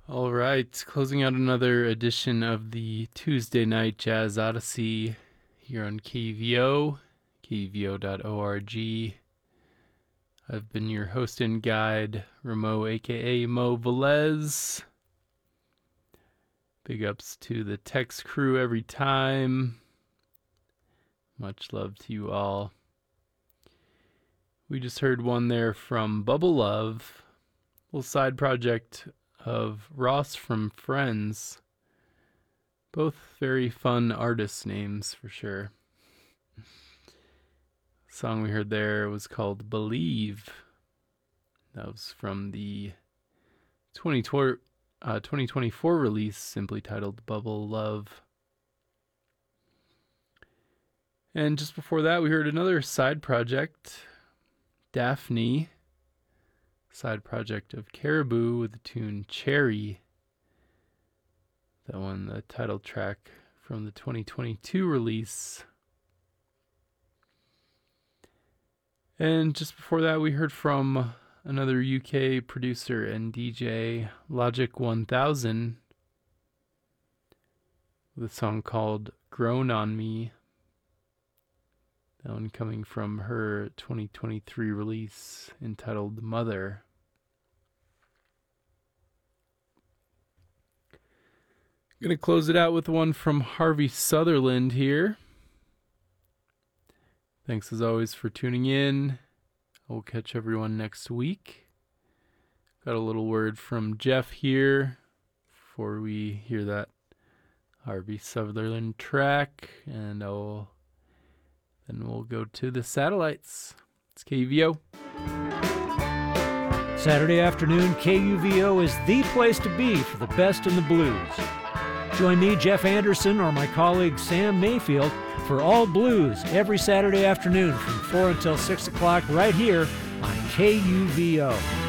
All right, closing out another edition of the Tuesday Night Jazz Odyssey here on KVO, kvo.org. I've been your host and guide, Ramo, aka Mo Velez. Big ups to the text crew every time. Much love to you all. We just heard one there from Bubble Love, little side project of Ross from Friends. Both very fun artist names for sure. The song we heard there was called Believe. That was from the 2024 release, simply titled Bubble Love. And just before that, we heard another side project, Daphne, side project of Caribou with the tune Cherry. That one, the title track from the 2022 release. And just before that, we heard from another UK producer and DJ, Logic 1000, with a song called Grown on Me. That one coming from her 2023 release entitled Mother. I'm going to close it out with one from Harvey Sutherland here. Thanks as always for tuning in. I'll catch everyone next week. Got a little word from Jeff here before we hear that Harvey Sutherland track, and then we'll go to the satellites. It's KUVO. Saturday afternoon, KUVO is the place to be for the best in the blues. Join me, Jeff Anderson, or my colleague Sam Mayfield for All Blues every Saturday afternoon from 4 until 6 o'clock right here on KUVO.